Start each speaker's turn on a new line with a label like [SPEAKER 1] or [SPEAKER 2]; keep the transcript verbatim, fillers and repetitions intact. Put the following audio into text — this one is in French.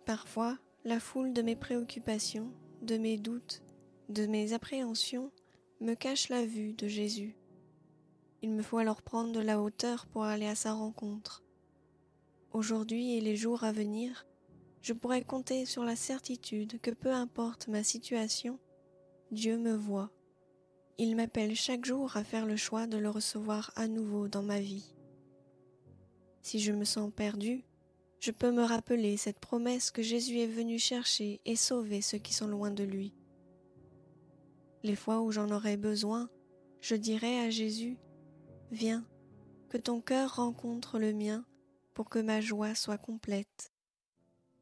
[SPEAKER 1] Parfois, la foule de mes préoccupations, de mes doutes, de mes appréhensions me cache la vue de Jésus. Il me faut alors prendre de la hauteur pour aller à sa rencontre. Aujourd'hui et les jours à venir, je pourrai compter sur la certitude que peu importe ma situation, Dieu me voit. Il m'appelle chaque jour à faire le choix de le recevoir à nouveau dans ma vie. Si je me sens perdu, je peux me rappeler cette promesse que Jésus est venu chercher et sauver ceux qui sont loin de lui. Les fois où j'en aurai besoin, je dirai à Jésus, « Viens, que ton cœur rencontre le mien pour que ma joie soit complète. »